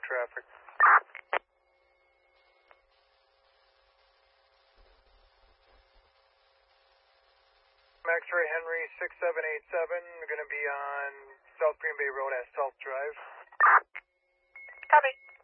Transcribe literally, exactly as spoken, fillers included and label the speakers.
Speaker 1: traffic. X-ray Henry six seven eight seven, going to be on South Green Bay Road at South Drive.
Speaker 2: Copy.